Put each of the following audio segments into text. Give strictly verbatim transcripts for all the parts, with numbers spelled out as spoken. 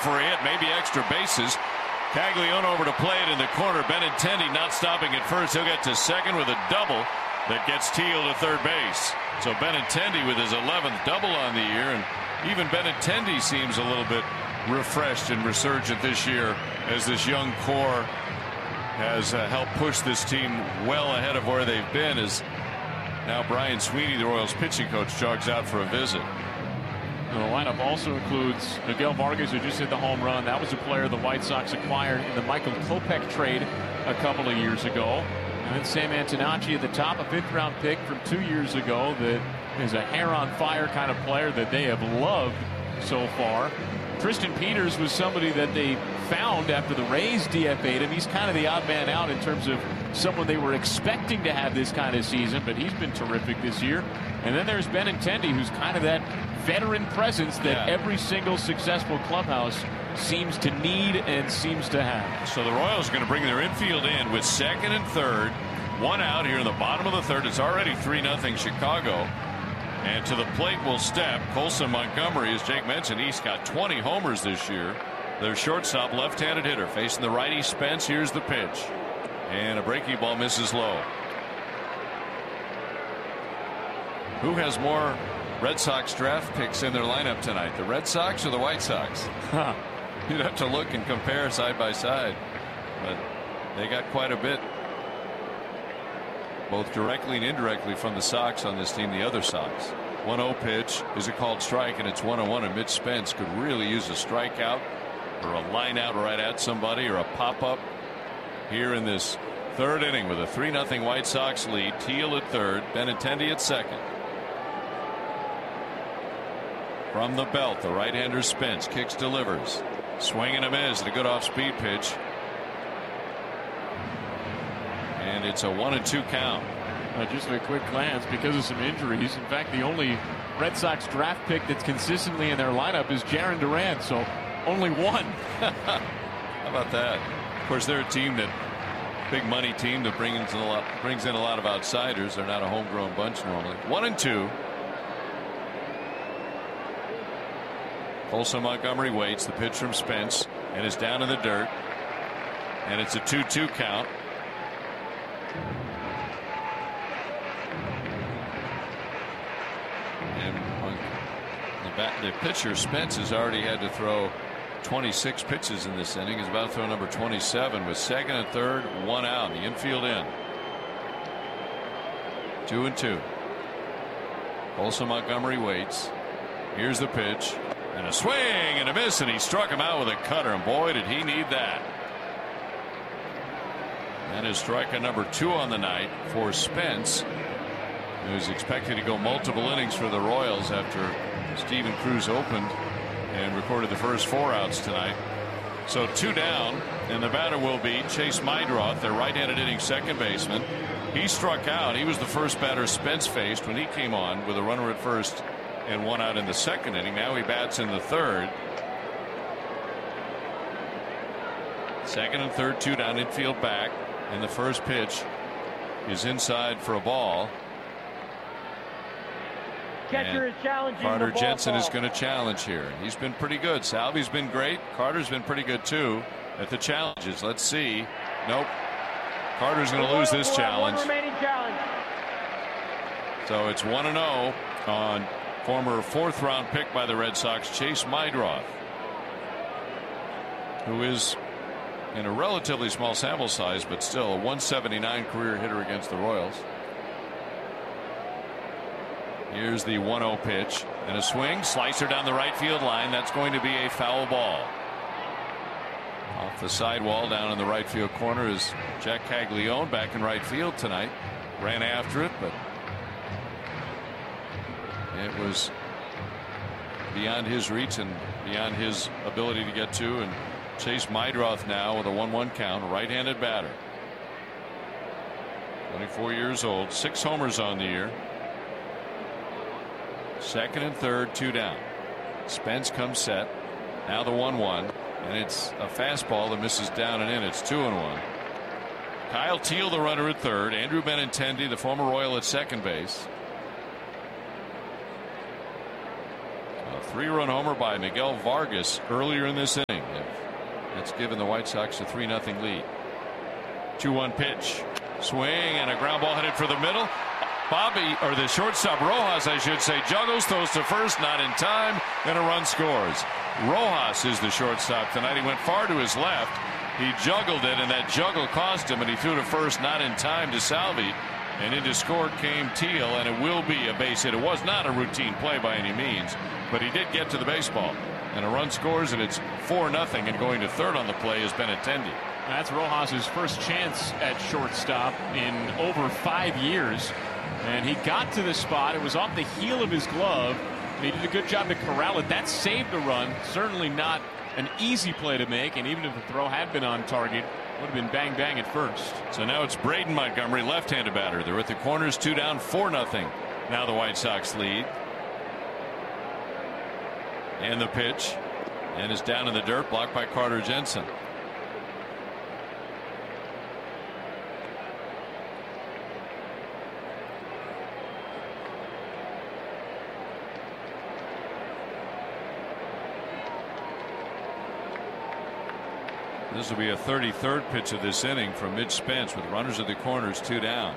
for a hit, maybe extra bases. Caglione over to play it in the corner. Benintendi not stopping at first. He'll get to second with a double that gets Teal to third base. So Benintendi with his eleventh double on the year, and even Benintendi seems a little bit refreshed and resurgent this year as this young core has uh, helped push this team well ahead of where they've been, as now Brian Sweeney, the Royals pitching coach, jogs out for a visit. And the lineup also includes Miguel Vargas, who just hit the home run. That was a player the White Sox acquired in the Michael Kopech trade a couple of years ago. And then Sam Antonacci at the top, a fifth round pick from two years ago that is a hair on fire kind of player that they have loved so far. Tristan Peters was somebody that they found after the Rays D F A'd him. He's kind of the odd man out in terms of someone they were expecting to have this kind of season, but he's been terrific this year. And then there's Benintendi, who's kind of that veteran presence that yeah. every single successful clubhouse seems to need and seems to have. So the Royals are going to bring their infield in with second and third. One out here in the bottom of the third. It's already three nothing Chicago. And to the plate will step Colson Montgomery. As Jake mentioned, he's got twenty homers this year. Their shortstop, left-handed hitter, facing the righty Spence. Here's the pitch. And a breaking ball misses low. Who has more Red Sox draft picks in their lineup tonight, the Red Sox or the White Sox? Huh. You'd have to look and compare side by side, but they got quite a bit, both directly and indirectly, from the Sox on this team. The other Sox. one oh pitch is a called strike, and it's one oh one, and Mitch Spence could really use a strikeout or a line out right at somebody or a pop up here in this third inning with a three nothing White Sox lead. Teal at third, Benintendi at second. From the belt, the right-hander Spence kicks, delivers, swing and a miss, and a good off-speed pitch, and it's a one and two count. Uh, just a quick glance, because of some injuries, in fact the only Red Sox draft pick that's consistently in their lineup is Jarren Duran, so only one. How about that? Of course, they're a team that big money team that brings in a lot brings in a lot of outsiders. They're not a homegrown bunch normally. One and two. Colson Montgomery waits. The pitch from Spence, and is down in the dirt, and it's a two two count. And the, bat, the pitcher Spence has already had to throw twenty-six pitches in this inning. He's about to throw number twenty-seven with second and third, one out. The infield in. Two and two. Colson Montgomery waits. Here's the pitch. And a swing and a miss, and he struck him out with a cutter, and boy did he need that. That is strikeout number two on the night for Spence, who's expected to go multiple innings for the Royals after Steven Cruz opened and recorded the first four outs tonight. So two down, and the batter will be Chase Meidroth, their right-handed hitting second baseman. He struck out. He was the first batter Spence faced when he came on with a runner at first and one out in the second inning. Now he bats in the third. Second and third, two down, infield back, and the first pitch is inside for a ball. Catcher is challenging. Carter the ball Jensen ball. is going to challenge here. He's been pretty good. Salvi's been great. Carter's been pretty good too at the challenges. Let's see. Nope. Carter's going to lose this challenge. One remaining challenge. So it's one and oh on former fourth round pick by the Red Sox, Chase Meidroth, who is in a relatively small sample size, but still a one seventy-nine career hitter against the Royals. Here's the one oh pitch, and a swing, slicer down the right field line. That's going to be a foul ball. Off the sidewall down in the right field corner is Jack Caglione, back in right field tonight. Ran after it, but it was beyond his reach and beyond his ability to get to. And Chase Meidroth now with a one one count, right-handed batter. twenty-four years old, six homers on the year. Second and third, two down. Spence comes set. Now the one one, and it's a fastball that misses down and in. It's two and one. Kyle Teal, the runner at third. Andrew Benintendi, the former Royal, at second base. three-run homer by Miguel Vargas earlier in this inning. That's given the White Sox a three nothing lead. two one pitch. Swing and a ground ball headed for the middle. Bobby, or the shortstop Rojas, I should say, juggles, throws to first, not in time, and a run scores. Rojas is the shortstop tonight. He went far to his left. He juggled it, and that juggle cost him, and he threw to first, not in time to Salvi. And into score came Teal, and it will be a base hit. It was not a routine play by any means, but he did get to the baseball. And a run scores, and it's four nothing, and going to third on the play is Benintendi. That's Rojas' first chance at shortstop in over five years. And he got to the spot. It was off the heel of his glove. And he did a good job to corral it. That saved a run. Certainly not an easy play to make. And even if the throw had been on target, it would have been bang bang at first. So now it's Braden Montgomery, left-handed batter. They're at the corners, two down, four nothing. Now the White Sox lead. And the pitch. And is down in the dirt, blocked by Carter Jensen. This will be a thirty-third pitch of this inning from Mitch Spence with runners at the corners, two down.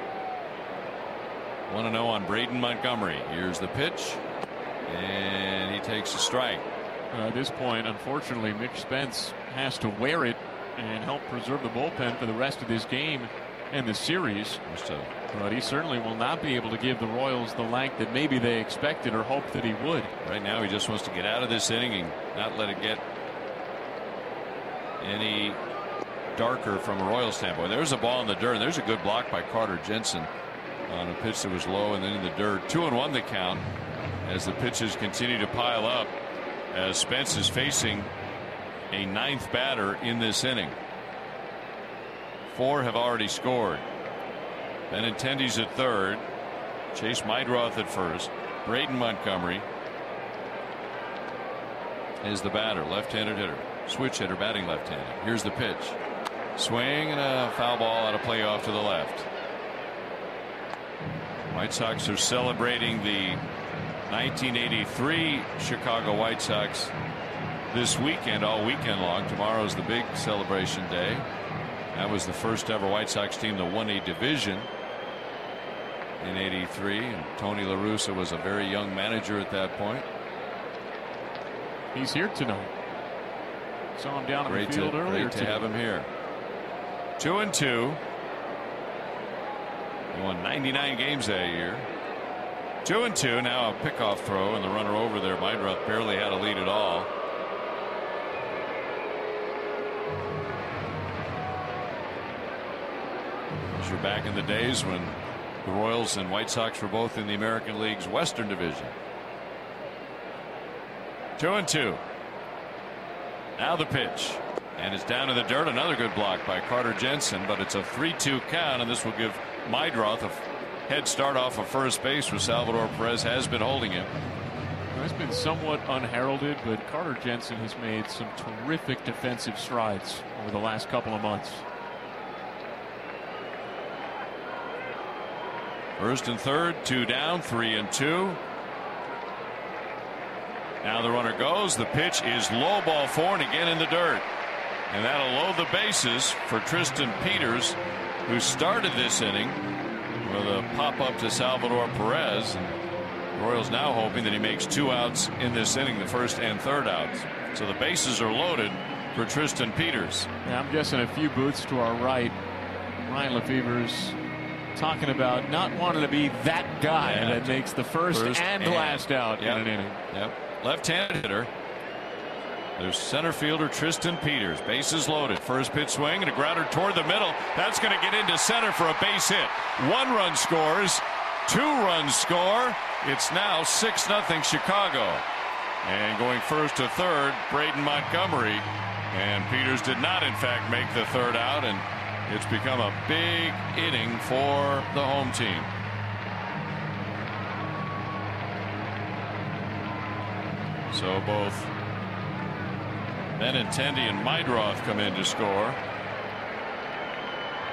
one and oh on Braden Montgomery. Here's the pitch, and he takes a strike. Uh, at this point, unfortunately, Mitch Spence has to wear it and help preserve the bullpen for the rest of this game and the series. But he certainly will not be able to give the Royals the length that maybe they expected or hoped that he would. Right now, he just wants to get out of this inning and not let it get any darker from a Royal standpoint. There's a ball in the dirt, and there's a good block by Carter Jensen on a pitch that was low and then in the dirt. Two and one the count as the pitches continue to pile up as Spence is facing a ninth batter in this inning. Four have already scored. Benintendi's at third. Chase Meidroth at first. Braden Montgomery is the batter, left-handed hitter. Switch hitter, batting left-handed. Here's the pitch. Swing and a foul ball out of play off to the left. White Sox are celebrating the nineteen eighty-three Chicago White Sox this weekend, all weekend long. Tomorrow's the big celebration day. That was the first ever White Sox team that won a division in eighty-three, and Tony La Russa was a very young manager at that point. He's here tonight. Saw him down on Great the field to, earlier great to today. have him here. Two and two. He won ninety-nine games that year. Two and two. Now a pickoff throw, and the runner over there, Meidroth, barely had a lead at all. Those were back in the days when the Royals and White Sox were both in the American League's Western Division. Two and two. Now the pitch, and it's down in the dirt. Another good block by Carter Jensen, but it's a three two count, and this will give Meidroth a head start off of first base, where Salvador Perez has been holding him. Well, it's been somewhat unheralded, but Carter Jensen has made some terrific defensive strides over the last couple of months. First and third, two down, three and two. Now the runner goes. The pitch is low, ball four, and again in the dirt. And that'll load the bases for Tristan Peters, who started this inning with a pop-up to Salvador Perez. And the Royals now hoping that he makes two outs in this inning, the first and third outs. So the bases are loaded for Tristan Peters. Yeah, I'm guessing a few booths to our right, Ryan Lefebvre's talking about not wanting to be that guy yeah. that makes the first, first and, and last out yep. in an inning. Yep. Left-handed hitter. There's center fielder Tristan Peters. Bases loaded. First pitch swing and a grounder toward the middle. That's going to get into center for a base hit. One run scores. Two runs score. It's now six nothing Chicago. And going first to third, Braden Montgomery. And Peters did not, in fact, make the third out. And it's become a big inning for the home team. So both Benintendi and Meidroth come in to score.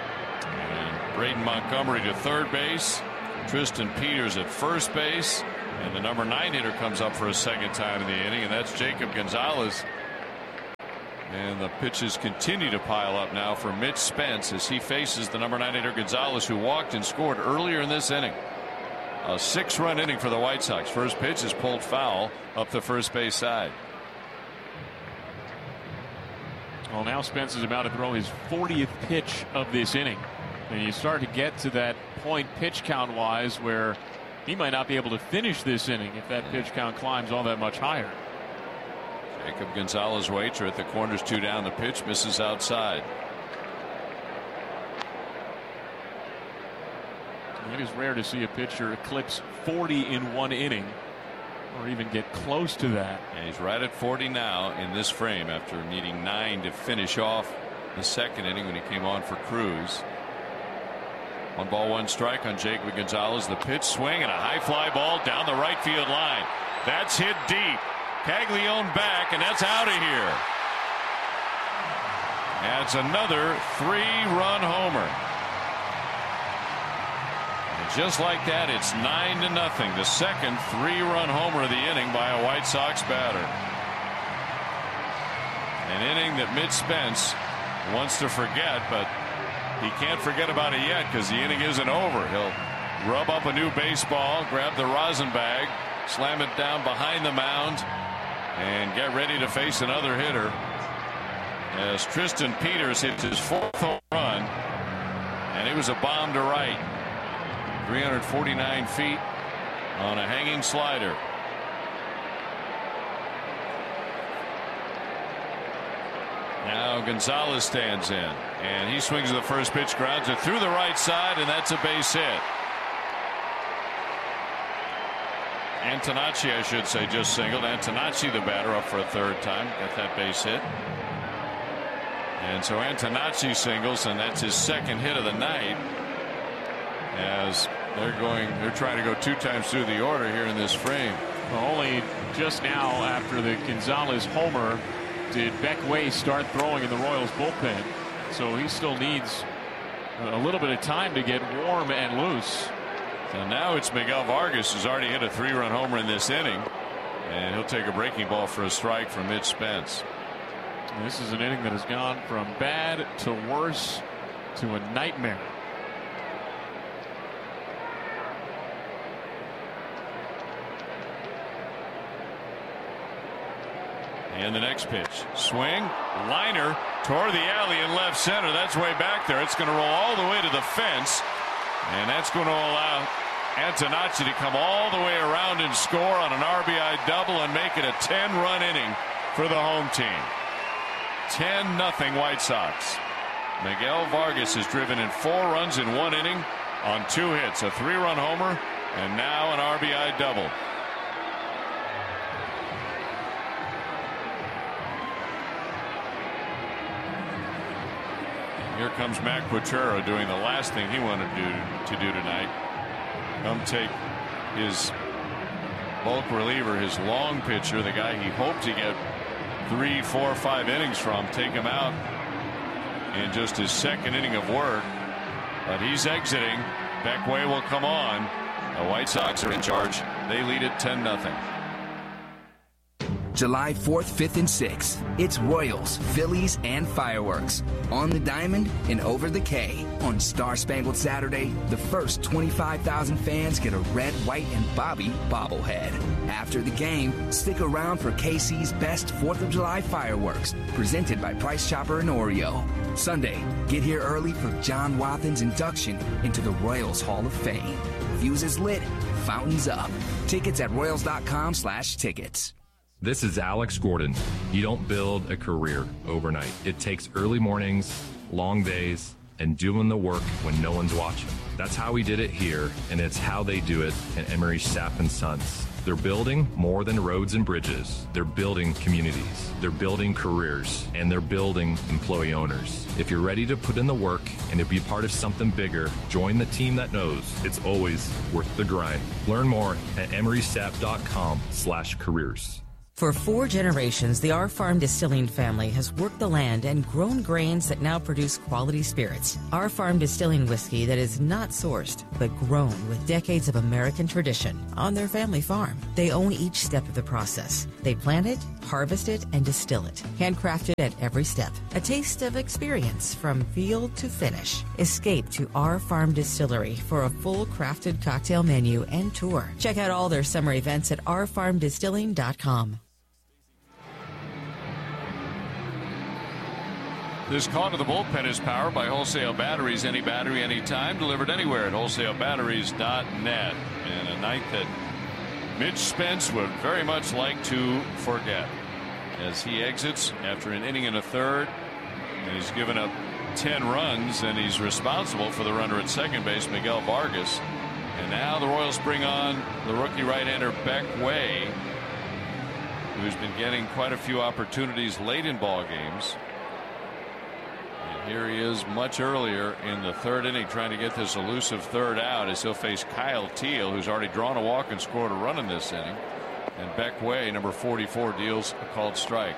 And Braden Montgomery to third base. Tristan Peters at first base. And the number nine hitter comes up for a second time in the inning, and that's Jacob Gonzalez. And the pitches continue to pile up now for Mitch Spence as he faces the number nine hitter Gonzalez, who walked and scored earlier in this inning. A six run inning for the White Sox. First pitch is pulled foul up the first base side. Well, now Spence is about to throw his fortieth pitch of this inning. And you start to get to that point pitch count wise where he might not be able to finish this inning if that pitch count climbs all that much higher. Jacob Gonzalez waits at the corners, two down. The pitch misses outside. It is rare to see a pitcher eclipse forty in one inning or even get close to that. And he's right at forty now in this frame after needing nine to finish off the second inning when he came on for Cruz. One ball, one strike on Jacob Gonzalez. The pitch swing and a high fly ball down the right field line. That's hit deep. Caglione back, and that's out of here. That's another three-run homer. And just like that, it's nine to nothing. The second three-run homer of the inning by a White Sox batter. An inning that Mitch Spence wants to forget, but he can't forget about it yet because the inning isn't over. He'll rub up a new baseball, grab the rosin bag, slam it down behind the mound, and get ready to face another hitter as Tristan Peters hits his fourth home run, and it was a bomb to right, three hundred forty-nine feet on a hanging slider. Now Gonzalez stands in, and he swings at the first pitch, grounds it through the right side, and that's a base hit. Antonacci, I should say, just singled. Antonacci, the batter, up for a third time. Got that base hit. And so Antonacci singles, and that's his second hit of the night. As they're going, they're trying to go two times through the order here in this frame. Well, only just now after the Gonzalez homer did Beck Way start throwing in the Royals bullpen. So he still needs a little bit of time to get warm and loose. So now it's Miguel Vargas, who's already hit a three-run homer in this inning, and he'll take a breaking ball for a strike from Mitch Spence. This is an inning that has gone from bad to worse to a nightmare. And the next pitch, swing, liner toward the alley in left center. That's way back there. It's going to roll all the way to the fence, and that's going to allow Antonacci to come all the way around and score on an R B I double and make it a ten-run inning for the home team. ten nothing White Sox. Miguel Vargas has driven in four runs in one inning on two hits, a three-run homer, and now an R B I double. Here comes Mac Quatrero doing the last thing he wanted to do, to do tonight. Come take his bulk reliever, his long pitcher, the guy he hoped to get three, four, five innings from, take him out in just his second inning of work. But he's exiting. Beck Way will come on. The White Sox are in charge. They lead it ten nothing. July fourth, fifth, and sixth. It's Royals, Phillies, and fireworks. On the Diamond and over the K. On Star Spangled Saturday, the first twenty-five thousand fans get a red, white, and Bobby bobblehead. After the game, stick around for K C's best fourth of July fireworks, presented by Price Chopper and Oreo. Sunday, get here early for John Wathan's induction into the Royals Hall of Fame. Fuses lit, fountains up. Tickets at royals.com slash tickets. This is Alex Gordon. You don't build a career overnight. It takes early mornings, long days, and doing the work when no one's watching. That's how we did it here, and it's how they do it at Emery Sapp and Sons. They're building more than roads and bridges. They're building communities. They're building careers, and they're building employee owners. If you're ready to put in the work and to be part of something bigger, join the team that knows it's always worth the grind. Learn more at emery sapp dot com slash careers. For four generations, the Our Farm Distilling family has worked the land and grown grains that now produce quality spirits. Our Farm Distilling whiskey that is not sourced, but grown with decades of American tradition on their family farm. They own each step of the process. They plant it, harvest it, and distill it. Handcrafted at every step. A taste of experience from field to finish. Escape to Our Farm Distillery for a full crafted cocktail menu and tour. Check out all their summer events at our farm distilling dot com. This call to the bullpen is powered by Wholesale Batteries. Any battery, anytime, delivered anywhere at wholesale batteries dot net. And a night that Mitch Spence would very much like to forget as he exits after an inning and a third. And he's given up ten runs, and he's responsible for the runner at second base, Miguel Vargas. And now the Royals bring on the rookie right-hander Beck Way, who's been getting quite a few opportunities late in ball games. Here he is much earlier in the third inning trying to get this elusive third out as he'll face Kyle Teel, who's already drawn a walk and scored a run in this inning. And Beck Way, number forty-four, deals a called strike.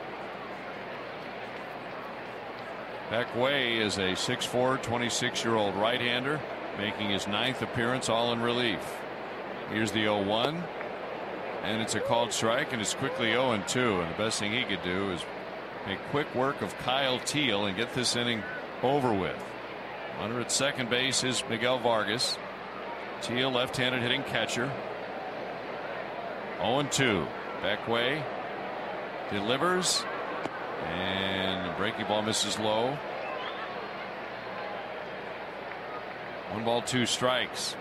Beck Way is a six foot four, twenty-six-year-old right-hander making his ninth appearance all in relief. Here's the oh one, and it's a called strike, and it's quickly oh and two. And the best thing he could do is make quick work of Kyle Teel and get this inning over with. Runner at second base is Miguel Vargas. Teel, left-handed hitting catcher. oh and two. Beck Way delivers, and the breaking ball misses low. One ball, two strikes.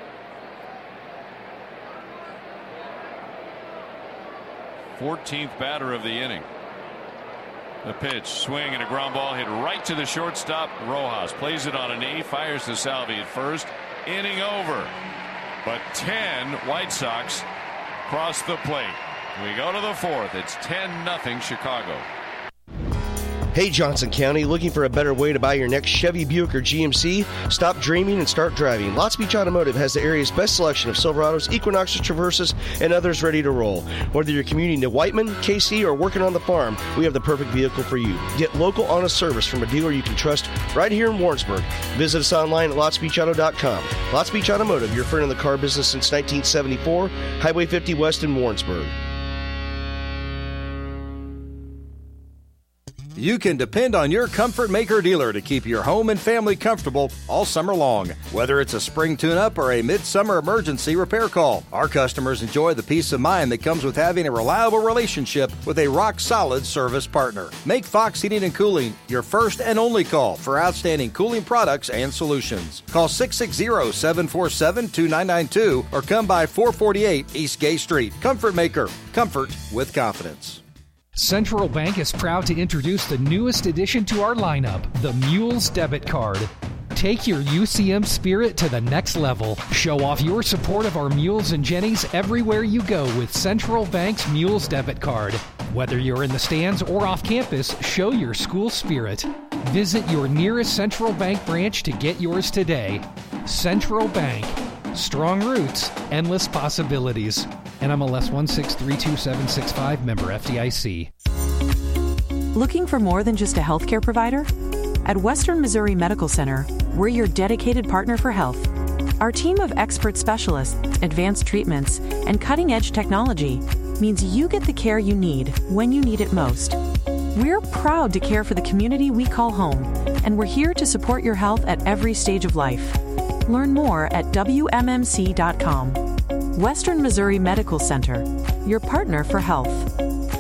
fourteenth batter of the inning. The pitch, swing, and a ground ball hit right to the shortstop. Rojas plays it on a knee, fires to Salvi at first. Inning over. But ten White Sox cross the plate. We go to the fourth. It's ten nothing Chicago. Hey, Johnson County, looking for a better way to buy your next Chevy, Buick, or G M C? Stop dreaming and start driving. Lots Beach Automotive has the area's best selection of Silverados, Equinoxes, Traverses, and others ready to roll. Whether you're commuting to Whiteman, K C, or working on the farm, we have the perfect vehicle for you. Get local, honest service from a dealer you can trust right here in Warrensburg. Visit us online at lots beach auto dot com. Lots Beach Automotive, your friend in the car business since nineteen seventy-four, Highway fifty West in Warrensburg. You can depend on your Comfort Maker dealer to keep your home and family comfortable all summer long. Whether it's a spring tune-up or a midsummer emergency repair call, our customers enjoy the peace of mind that comes with having a reliable relationship with a rock-solid service partner. Make Fox Heating and Cooling your first and only call for outstanding cooling products and solutions. Call six six zero, seven four seven, two nine nine two or come by four forty-eight East Gay Street. Comfort Maker. Comfort with confidence. Central Bank is proud to introduce the newest addition to our lineup, the Mules Debit Card. Take your U C M spirit to the next level. Show off your support of our Mules and Jennies everywhere you go with Central Bank's Mules Debit Card. Whether you're in the stands or off campus, show your school spirit. Visit your nearest Central Bank branch to get yours today. Central Bank. Strong roots, endless possibilities. N M L S one six three two seven six five, member F D I C. Looking for more than just a healthcare provider? At Western Missouri Medical Center, we're your dedicated partner for health. Our team of expert specialists, advanced treatments, and cutting-edge technology means you get the care you need when you need it most. We're proud to care for the community we call home, and we're here to support your health at every stage of life. Learn more at W M M C dot com. Western Missouri Medical Center, your partner for health.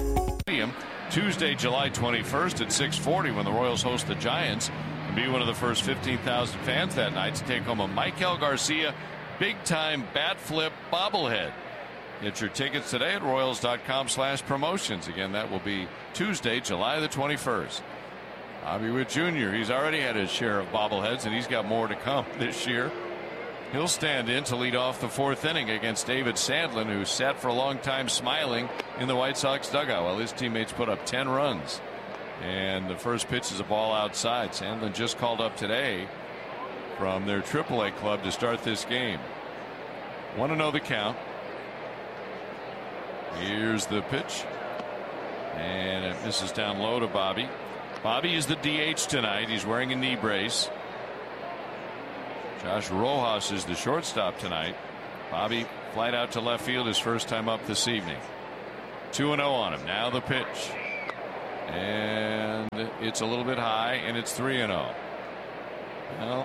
Tuesday, July twenty-first at six forty when the Royals host the Giants and be one of the first fifteen thousand fans that night to take home a Michael Garcia big-time bat flip bobblehead. Get your tickets today at royals dot com slash promotions. Again, that will be Tuesday, July the twenty-first. Bobby Witt Junior, he's already had his share of bobbleheads, and he's got more to come this year. He'll stand in to lead off the fourth inning against David Sandlin, who sat for a long time smiling in the White Sox dugout while his teammates put up ten runs. And the first pitch is a ball outside. Sandlin just called up today from their triple A club to start this game. Want to know the count. Here's the pitch. And it misses down low to Bobby. Bobby is the D H tonight. He's wearing a knee brace. Josh Rojas is the shortstop tonight. Bobby flied out to left field his first time up this evening. two and oh on him. Now the pitch. And it's a little bit high, and it's three and oh. Well,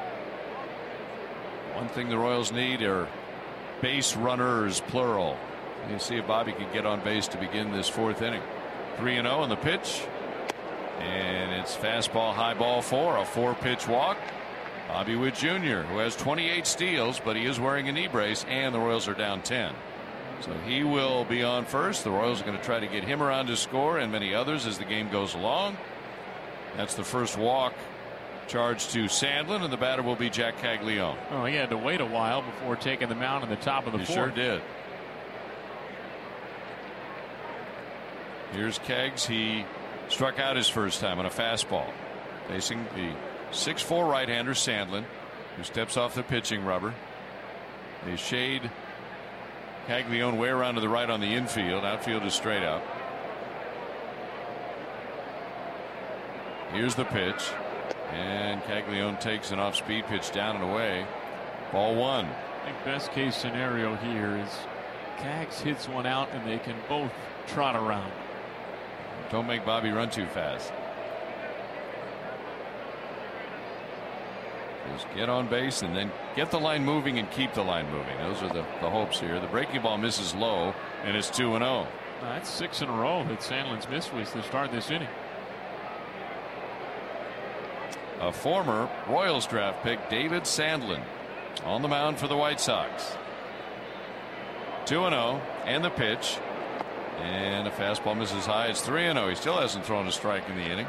one thing the Royals need are base runners, plural. You see if Bobby can get on base to begin this fourth inning. three and oh on the pitch. And it's fastball, high ball four, a four pitch walk. Bobby Witt Junior, who has twenty-eight steals, but he is wearing a knee brace, and the Royals are down ten. So he will be on first. The Royals are going to try to get him around to score, and many others as the game goes along. That's the first walk charged to Sandlin, and the batter will be Jack Caglione. Oh, he had to wait a while before taking the mound in the top of the he fourth. Sure did. Here's Keggs. He struck out his first time on a fastball, facing the six foot four right-hander Sandlin, who steps off the pitching rubber. They shade Caglione way around to the right on the infield. Outfield is straight out. Here's the pitch, and Caglione takes an off-speed pitch down and away. Ball one. I think best case scenario here is Cags hits one out and they can both trot around. Don't make Bobby run too fast. Just get on base and then get the line moving and keep the line moving. Those are the, the hopes here. The breaking ball misses low, and it's two and oh. That's six in a row that Sandlin's missed with to start this inning. A former Royals draft pick, David Sandlin, on the mound for the White Sox. two and oh, and the pitch. And a fastball misses high. It's three and oh. He still hasn't thrown a strike in the inning.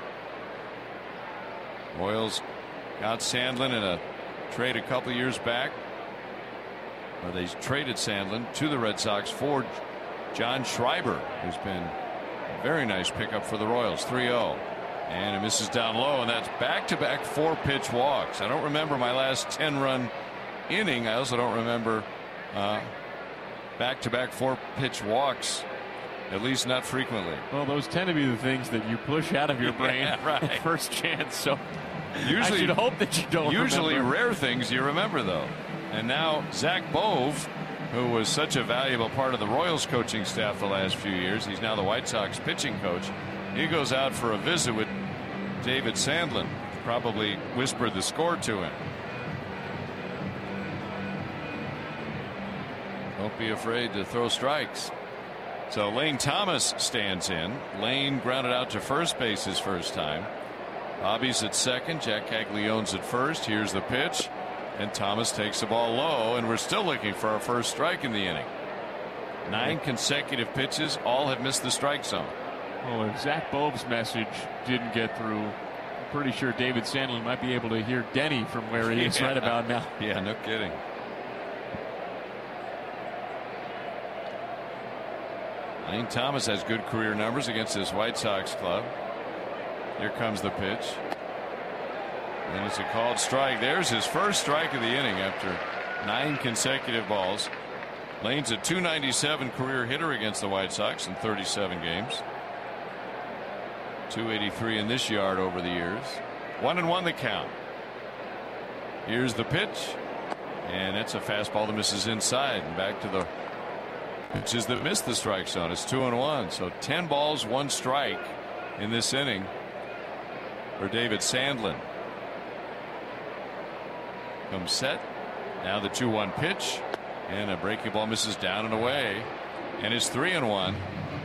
Royals got Sandlin in a trade a couple years back, where they traded Sandlin to the Red Sox for John Schreiber, who's been a very nice pickup for the Royals. three oh. And it misses down low, and that's back-to-back four-pitch walks. I don't remember my last ten-run inning. I also don't remember uh, back-to-back four-pitch walks, at least not frequently. Well, those tend to be the things that you push out of your brain yeah, right. first chance. So usually, I should hope that you don't Usually remember. Rare things you remember, though. And now Zach Bove, who was such a valuable part of the Royals coaching staff the last few years, he's now the White Sox pitching coach. He goes out for a visit with David Sandlin. Probably whispered the score to him. Don't be afraid to throw strikes. So Lane Thomas stands in. Lane grounded out to first base his first time. Bobby's at second. Jack Caglione's at first. Here's the pitch. And Thomas takes the ball low, and we're still looking for our first strike in the inning. Nine consecutive pitches. All have missed the strike zone. Well, if Zach Bove's message didn't get through, I'm pretty sure David Sandlin might be able to hear Denny from where he is yeah. right about now. Yeah, no kidding. Lane Thomas has good career numbers against this White Sox club. Here comes the pitch. And it's a called strike. There's his first strike of the inning after nine consecutive balls. Lane's a two ninety-seven career hitter against the White Sox in thirty-seven games. two eighty-three in this yard over the years. One and one the count. Here's the pitch. And it's a fastball that misses inside. And back to the pitches that missed the strike zone. It's two and one. So ten balls, one strike in this inning for David Sandlin. Comes set. Now the two one pitch. And a breaking ball misses down and away. And it's three and one.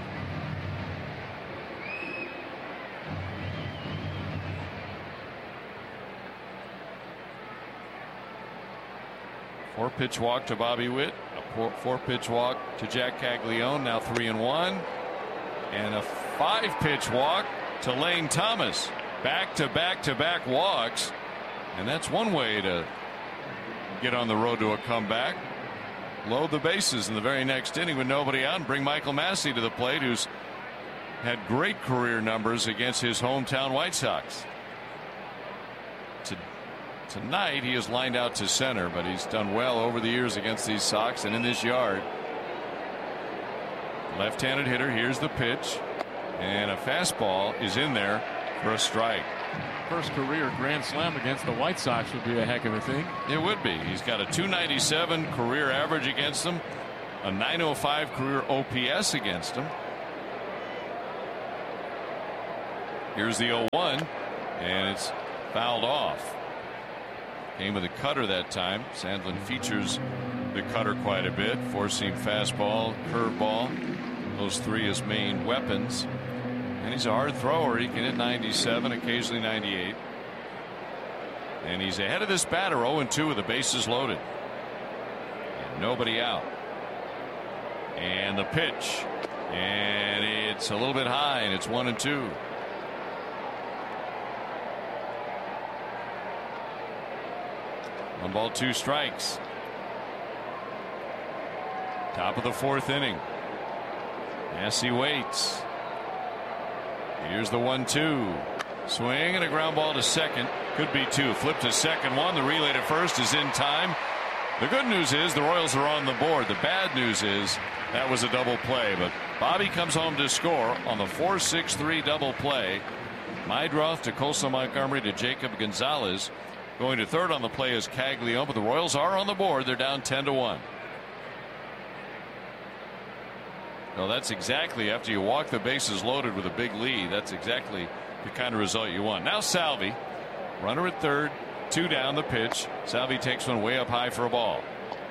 Four pitch walk to Bobby Witt. A four, four pitch walk to Jack Caglione. Now three and one. And a five pitch walk to Lane Thomas. Back to back to back walks. And that's one way to get on the road to a comeback. Load the bases in the very next inning with nobody out and bring Michael Massey to the plate, who's had great career numbers against his hometown White Sox. To, tonight he is lined out to center, but he's done well over the years against these Sox and in this yard. Left-handed hitter. Here's the pitch. And a fastball is in there for a strike. First career grand slam against the White Sox would be a heck of a thing. It would be. He's got a two ninety-seven career average against them, a nine oh five career O P S against them. Here's the oh one, and it's fouled off. Came with a cutter that time. Sandlin features the cutter quite a bit. Four-seam fastball, curveball. Those three his main weapons. And he's a hard thrower. He can hit ninety-seven, occasionally ninety-eight. And he's ahead of this batter, oh and two with the bases loaded. And nobody out. And the pitch. And it's a little bit high, and it's one and two. One ball, two strikes. Top of the fourth inning. Massey waits. Here's the one two. Swing and a ground ball to second. Could be two. Flip to second one. The relay to first is in time. The good news is the Royals are on the board. The bad news is that was a double play. But Bobby comes home to score on the four six three double play. Meidroth to Colson Montgomery to Jacob Gonzalez. Going to third on the play is Caglione. But the Royals are on the board. They're down ten to one. No, that's exactly after you walk the bases loaded with a big lead. That's exactly the kind of result you want. Now Salvi, runner at third, two down the pitch. Salvi takes one way up high for a ball.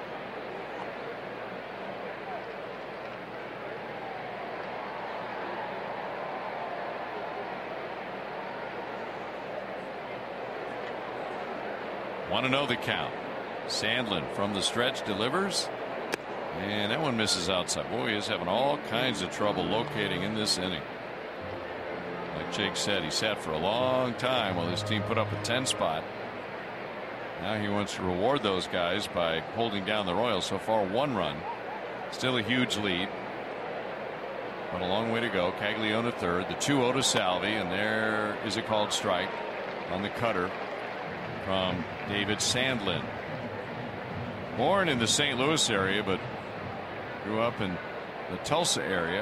Want to know the count. Sandlin from the stretch delivers. And that one misses outside. Boy, he is having all kinds of trouble locating in this inning. Like Jake said, he sat for a long time while his team put up a ten spot. Now he wants to reward those guys by holding down the Royals. So far, one run. Still a huge lead. But a long way to go. Caglione at third. The two oh to Salvi. And there is a called strike on the cutter from David Sandlin. Born in the Saint Louis area, but grew up in the Tulsa area.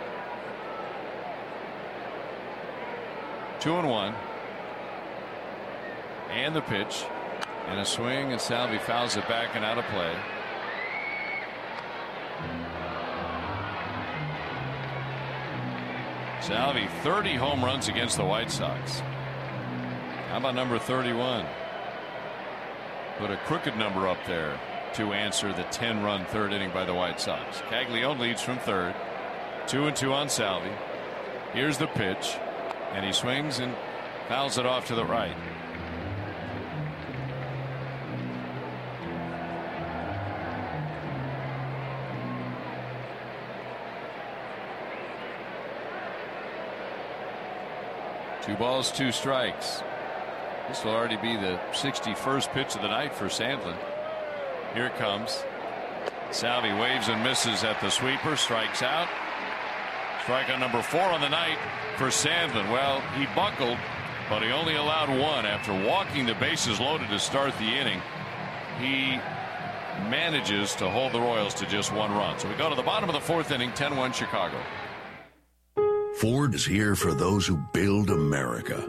Two and one. And the pitch. And a swing, and Salvi fouls it back and out of play. Salvi, thirty home runs against the White Sox. How about number thirty-one? Put a crooked number up there to answer the ten run third inning by the White Sox. Caglione leads from third. Two and two on Salvi. Here's the pitch. And he swings and fouls it off to the right. Two balls, two strikes. This will already be the sixty-first pitch of the night for Sandlin. Here it comes. Salvi waves and misses at the sweeper. Strikes out. Strikeout number four on the night for Sandlin. Well, he buckled, but he only allowed one after walking the bases loaded to start the inning. He manages to hold the Royals to just one run. So we go to the bottom of the fourth inning, ten one Chicago. Ford is here for those who build America.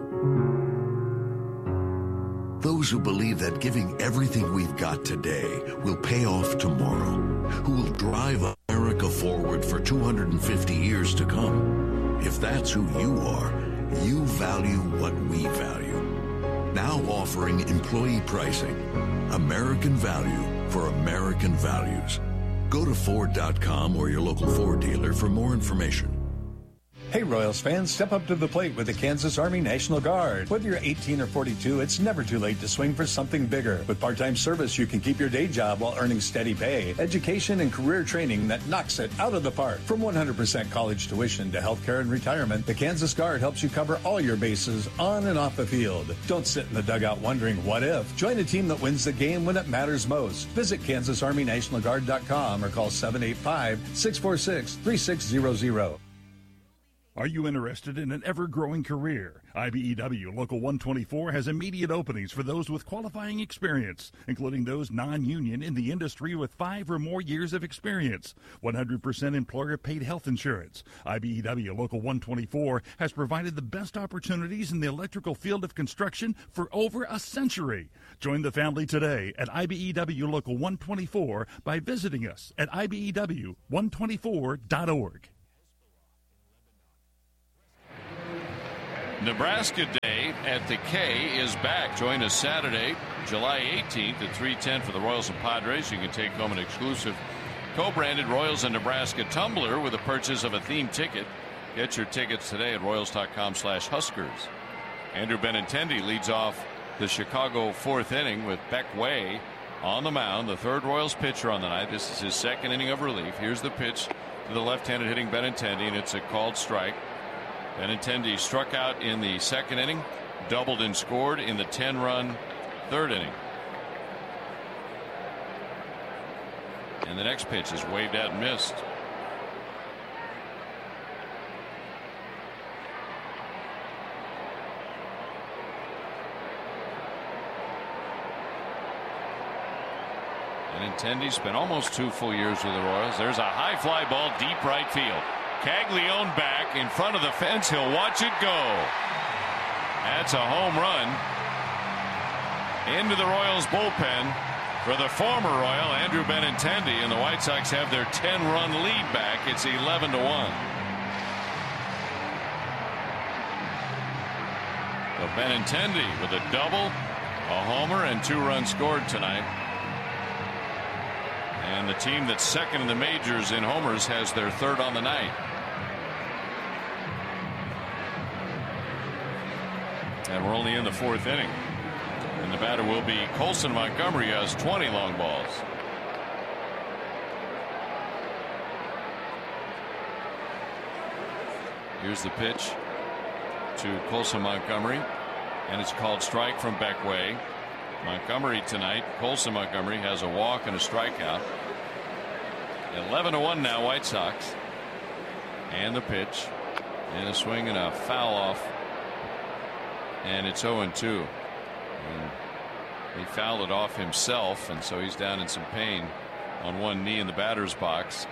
Those who believe that giving everything we've got today will pay off tomorrow. Who will drive America forward for two hundred fifty years to come. If that's who you are, you value what we value. Now offering employee pricing. American value for American values. Go to Ford dot com or your local Ford dealer for more information. Hey Royals fans, step up to the plate with the Kansas Army National Guard. Whether you're eighteen or forty-two, it's never too late to swing for something bigger. With part-time service, you can keep your day job while earning steady pay, education, and career training that knocks it out of the park. From one hundred percent college tuition to healthcare and retirement, the Kansas Guard helps you cover all your bases on and off the field. Don't sit in the dugout wondering what if. Join a team that wins the game when it matters most. Visit Kansas Army National Guard dot com or call seven eight five, six four six, three six zero zero. Are you interested in an ever-growing career? I B E W Local one twenty-four has immediate openings for those with qualifying experience, including those non-union in the industry with five or more years of experience. one hundred percent employer-paid health insurance. I B E W Local one twenty-four has provided the best opportunities in the electrical field of construction for over a century. Join the family today at I B E W Local one twenty-four by visiting us at I B E W one twenty-four dot org. Nebraska Day at the K is back. Join us Saturday, July eighteenth at three ten for the Royals and Padres. You can take home an exclusive co-branded Royals and Nebraska tumbler with the purchase of a themed ticket. Get your tickets today at royals.com slash Huskers. Andrew Benintendi leads off the Chicago fourth inning with Beck Way on the mound, the third Royals pitcher on the night. This is his second inning of relief. Here's the pitch to the left-handed hitting Benintendi, and it's a called strike. Benintendi struck out in the second inning, doubled and scored in the ten-run third inning. And the next pitch is waved out and missed. Benintendi spent almost two full years with the Royals. There's a high fly ball deep right field. Caglione back in front of the fence. He'll watch it go. That's a home run into the Royals bullpen for the former Royal Andrew Benintendi, and the White Sox have their ten-run lead back. It's eleven to one. So Benintendi with a double, a homer, and two runs scored tonight. And the team that's second in the majors in homers has their third on the night. And we're only in the fourth inning. And the batter will be Colson Montgomery, who has twenty long balls. Here's the pitch to Colson Montgomery, and it's called strike from Beck Way. Montgomery tonight, Colson Montgomery has a walk and a strikeout. eleven to one now, White Sox. And the pitch, and a swing and a foul off. And it's oh and two. And he fouled it off himself, and so he's down in some pain on one knee in the batter's box.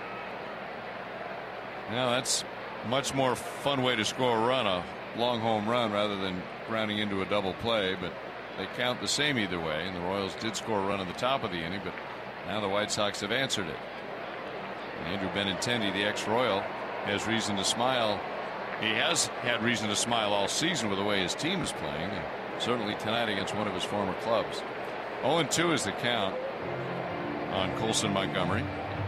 Now that's a much more fun way to score a run, a long home run, rather than grounding into a double play, but they count the same either way, and the Royals did score a run at the top of the inning, but now the White Sox have answered it. Andrew Benintendi, the ex-Royal, has reason to smile. He has had reason to smile all season with the way his team is playing, and certainly tonight against one of his former clubs. oh and two is the count on Colson Montgomery.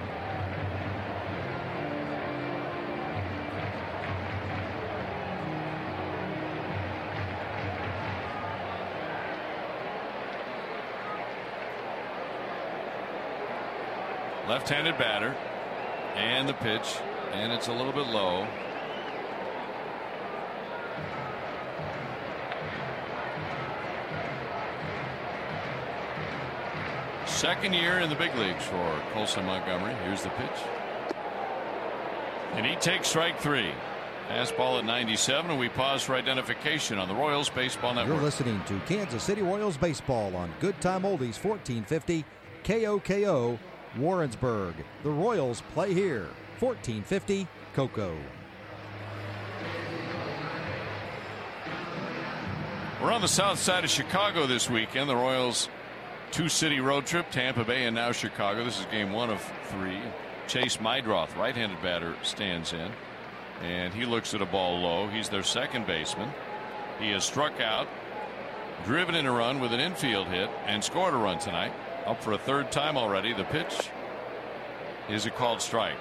Left-handed batter, and the pitch, and it's a little bit low. Second year in the big leagues for Colson Montgomery. Here's the pitch, and he takes strike three. Fastball at ninety-seven, and we pause for identification on the Royals Baseball Network. You're listening to Kansas City Royals Baseball on Good Time Oldies fourteen fifty K O K O Warrensburg. The Royals play here. fourteen fifty Cocoa. We're on the south side of Chicago this weekend. The Royals two-city road trip, Tampa Bay and now Chicago. This is game one of three. Chase Meidroth, right-handed batter, stands in, and he looks at a ball low. He's their second baseman. He has struck out, driven in a run with an infield hit, and scored a run tonight. Up for a third time already. The pitch is a called strike.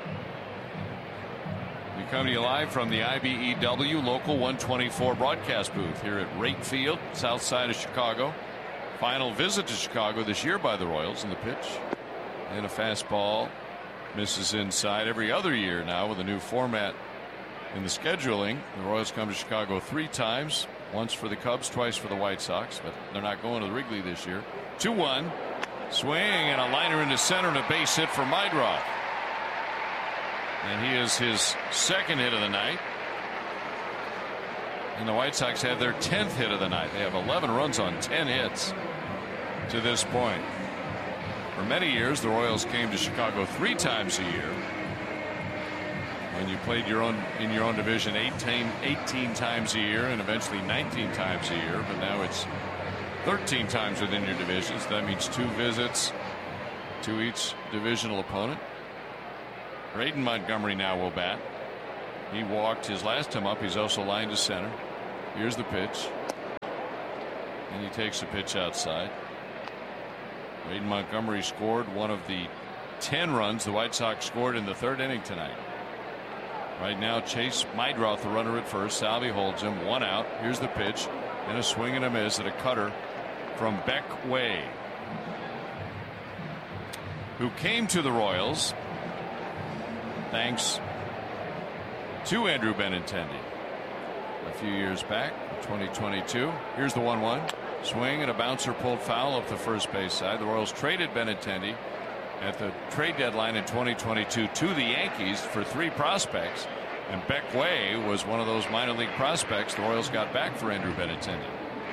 We come to you live from the I B E W Local one twenty-four broadcast booth here at Rate Field, south side of Chicago. Final visit to Chicago this year by the Royals, and the pitch and a fastball misses inside. Every other year now with a new format in the scheduling, the Royals come to Chicago three times, once for the Cubs, twice for the White Sox, but they're not going to the Wrigley this year. two one, swing and a liner into center and a base hit for Meidroth. And he is his second hit of the night. And the White Sox had their tenth hit of the night. They have eleven runs on ten hits to this point. For many years, the Royals came to Chicago three times a year. When you played your own in your own division eighteen, eighteen times a year and eventually nineteen times a year. But now it's thirteen times within your divisions. That means two visits to each divisional opponent. Braden Montgomery now will bat. He walked his last time up. He's also lined to center. Here's the pitch. And he takes the pitch outside. Braden Montgomery scored one of the ten runs the White Sox scored in the third inning tonight. Right now, Chase Meidroth, the runner at first. Salvi holds him. One out. Here's the pitch. And a swing and a miss at a cutter from Beck Way, who came to the Royals thanks to Andrew Benintendi a few years back, twenty twenty-two. Here's the one one. Swing and a bouncer pulled foul up the first base side. The Royals traded Benintendi at the trade deadline in twenty twenty-two to the Yankees for three prospects. And Beck Way was one of those minor league prospects the Royals got back for Andrew Benintendi.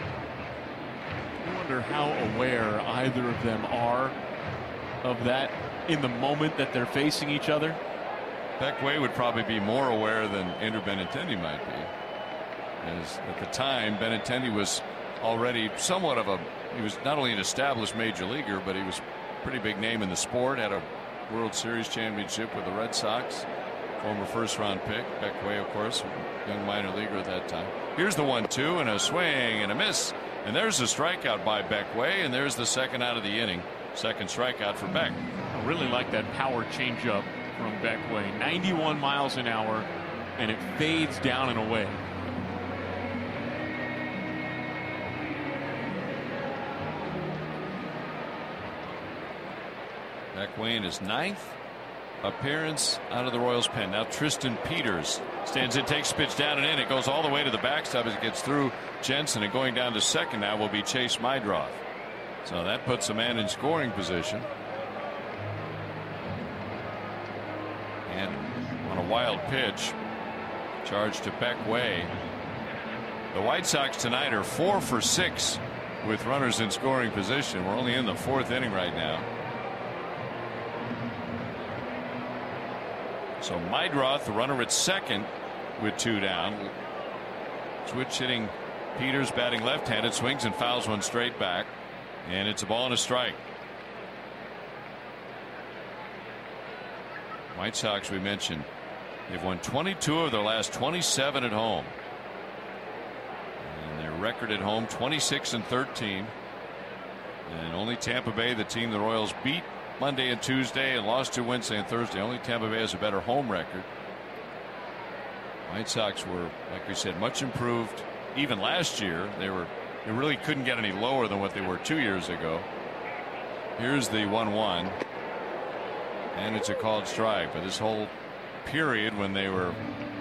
I wonder how aware either of them are of that in the moment that they're facing each other. Beck Way would probably be more aware than Andrew Benintendi might be. As at the time, Benintendi was already somewhat of a, he was not only an established major leaguer, but he was a pretty big name in the sport, had a World Series championship with the Red Sox, former first round pick. Beck Way, of course, young minor leaguer at that time. Here's the one two and a swing and a miss. And there's a strikeout by Beck Way, and there's the second out of the inning. Second strikeout for Beck. I really like that power changeup from Beck Way. ninety-one miles an hour, and it fades down and away. Beck Way in his ninth appearance out of the Royals pen. Now Tristan Peters stands in, takes pitch down and in. It goes all the way to the backstop as it gets through Jensen, and going down to second now will be Chase Meidroth. So that puts a man in scoring position. And on a wild pitch, charge to Beck Way. The White Sox tonight are four for six with runners in scoring position. We're only in the fourth inning right now. So Meidroth, the runner at second with two down. Switch hitting Peters, batting left-handed, swings and fouls one straight back. And it's a ball and a strike. White Sox, we mentioned, they've won twenty-two of their last twenty-seven at home. And their record at home, twenty-six and thirteen. And only Tampa Bay, the team the Royals beat Monday and Tuesday and lost to Wednesday and Thursday. Only Tampa Bay has a better home record. White Sox were, like we said, much improved. Even last year, they were they really couldn't get any lower than what they were two years ago. Here's the one one. And it's a called strike. But this whole period when they were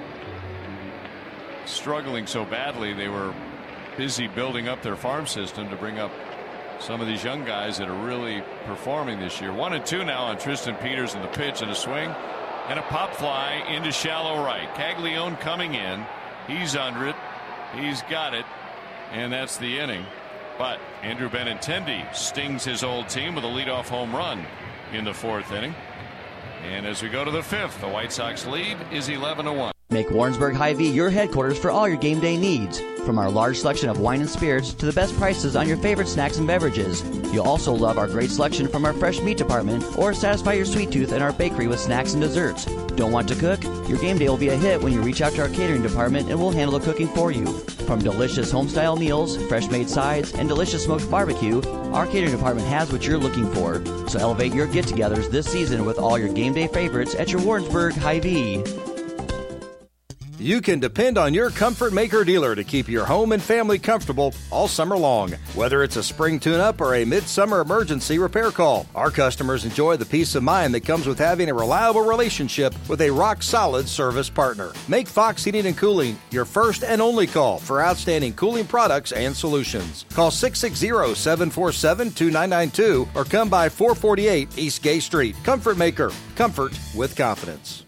struggling so badly, they were busy building up their farm system to bring up some of these young guys that are really performing this year. One and two now on Tristan Peters in the pitch and a swing and a pop fly into shallow right. Caglione coming in. He's under it. He's got it. And that's the inning. But Andrew Benintendi stings his old team with a leadoff home run in the fourth inning. And as we go to the fifth, the White Sox lead is eleven to one. Make Warrensburg Hy-Vee your headquarters for all your game day needs. From our large selection of wine and spirits to the best prices on your favorite snacks and beverages. You'll also love our great selection from our fresh meat department or satisfy your sweet tooth in our bakery with snacks and desserts. Don't want to cook? Your game day will be a hit when you reach out to our catering department and we'll handle the cooking for you. From delicious home-style meals, fresh-made sides, and delicious smoked barbecue, our catering department has what you're looking for. So elevate your get-togethers this season with all your game day favorites at your Warrensburg Hy-Vee. You can depend on your Comfort Maker dealer to keep your home and family comfortable all summer long. Whether it's a spring tune-up or a midsummer emergency repair call, our customers enjoy the peace of mind that comes with having a reliable relationship with a rock-solid service partner. Make Fox Heating and Cooling your first and only call for outstanding cooling products and solutions. Call six six zero, seven four seven, two nine nine two or come by four forty-eight East Gay Street. Comfort Maker. Comfort with confidence.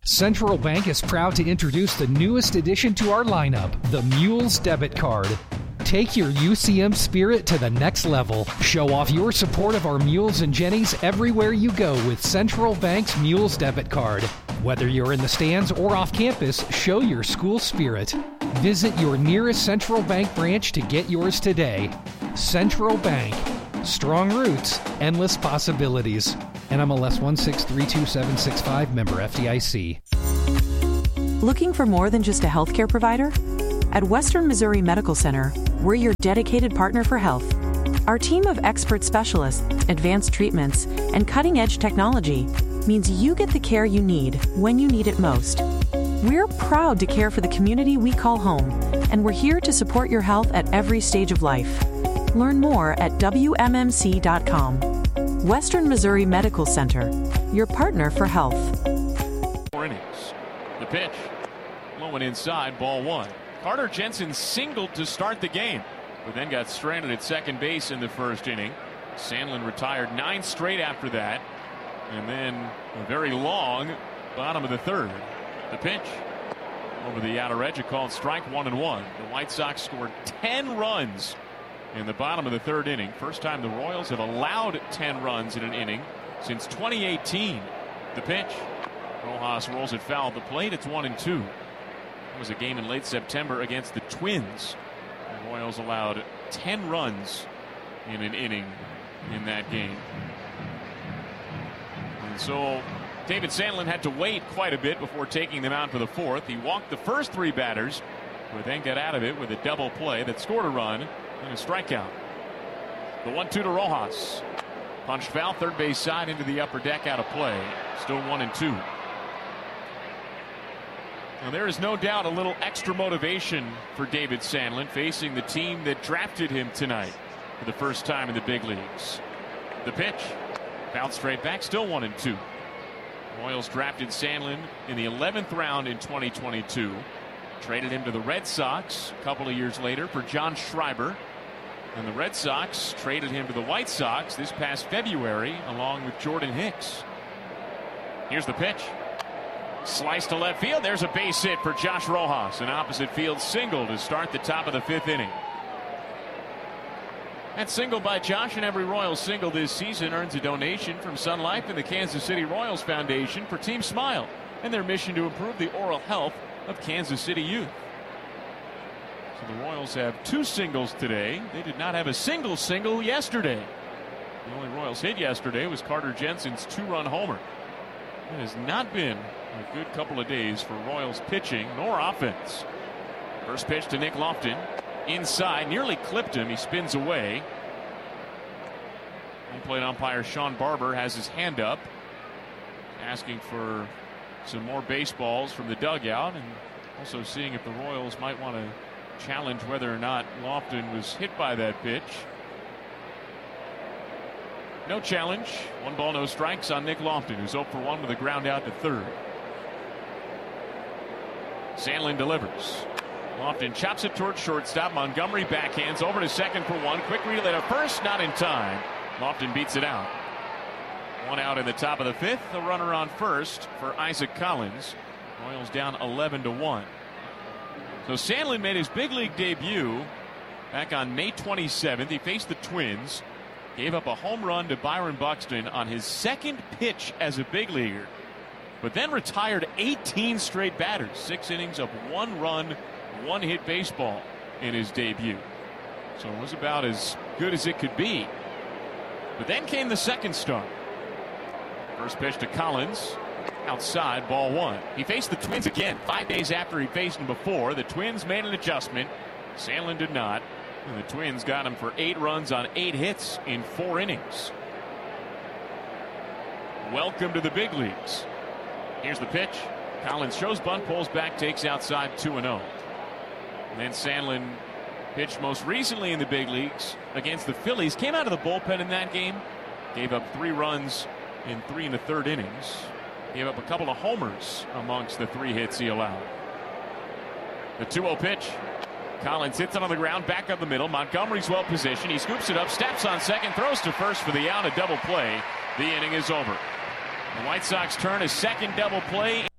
Central Bank is proud to introduce the newest addition to our lineup, the Mules Debit Card. Take your U C M spirit to the next level. Show off your support of our Mules and Jennies everywhere you go with Central Bank's Mules Debit Card. Whether you're in the stands or off campus, show your school spirit. Visit your nearest Central Bank branch to get yours today. Central Bank. Strong roots, endless possibilities. N M L S one six three two seven six five, member F D I C. Looking for more than just a healthcare provider? At Western Missouri Medical Center, we're your dedicated partner for health. Our team of expert specialists, advanced treatments, and cutting-edge technology means you get the care you need when you need it most. We're proud to care for the community we call home, and we're here to support your health at every stage of life. Learn more at W M M C dot com. Western Missouri Medical Center, your partner for health. Four innings. The pitch. Low and inside, ball one. Carter Jensen singled to start the game, but then got stranded at second base in the first inning. Sandlin retired nine straight after that, and then a very long bottom of the third. The pitch. Over the outer edge, a called strike, one and one. The White Sox scored ten runs in the bottom of the third inning. First time the Royals have allowed ten runs in an inning since twenty eighteen. The pitch. Rojas rolls it foul at the plate. It's one and two. It was a game in late September against the Twins. The Royals allowed ten runs in an inning in that game. And so David Sandlin had to wait quite a bit before taking them out for the fourth. He walked the first three batters, but then got out of it with a double play that scored a run and a strikeout. The one two to Rojas. Punched foul, third base side into the upper deck, out of play. Still one and two. Now, there is no doubt a little extra motivation for David Sandlin facing the team that drafted him tonight for the first time in the big leagues. The pitch. Bounced straight back, still one and two. Royals drafted Sandlin in the eleventh round in twenty twenty-two. Traded him to the Red Sox a couple of years later for John Schreiber. And the Red Sox traded him to the White Sox this past February along with Jordan Hicks. Here's the pitch. Slice to left field. There's a base hit for Josh Rojas. An opposite field single to start the top of the fifth inning. That single by Josh, and every Royals single this season earns a donation from Sun Life and the Kansas City Royals Foundation for Team Smile and their mission to improve the oral health of Kansas City youth. So the Royals have two singles today. They did not have a single single yesterday. The only Royals hit yesterday was Carter Jensen's two-run homer. It has not been a good couple of days for Royals pitching nor offense. First pitch to Nick Lofton. Inside, nearly clipped him. He spins away. Home plate umpire Sean Barber has his hand up, asking for some more baseballs from the dugout, and also seeing if the Royals might want to challenge whether or not Lofton was hit by that pitch. No challenge. One ball, no strikes on Nick Lofton, who's oh for one with a ground out to third. Sandlin delivers. Lofton chops it towards shortstop. Montgomery backhands over to second for one. Quick relay to first, not in time. Lofton beats it out. One out in the top of the fifth. The runner on first for Isaac Collins. Royals down eleven to one. So Sandlin made his big league debut back on May twenty-seventh. He faced the Twins. Gave up a home run to Byron Buxton on his second pitch as a big leaguer. But then retired eighteen straight batters. Six innings of one run, one hit baseball in his debut. So it was about as good as it could be. But then came the second start. First pitch to Collins. Outside, ball one. He faced the Twins again five days after he faced them before. The Twins made an adjustment. Sandlin did not. And the Twins got him for eight runs on eight hits in four innings. Welcome to the big leagues. Here's the pitch. Collins shows bunt, pulls back, takes outside, two and oh. And then Sandlin pitched most recently in the big leagues against the Phillies. Came out of the bullpen in that game. Gave up three runs in three and a third innings. Gave up a couple of homers amongst the three hits he allowed. The two oh pitch. Collins hits it on the ground, back up the middle. Montgomery's well positioned. He scoops it up, steps on second, throws to first for the out, a double play. The inning is over. The White Sox turn a second double play.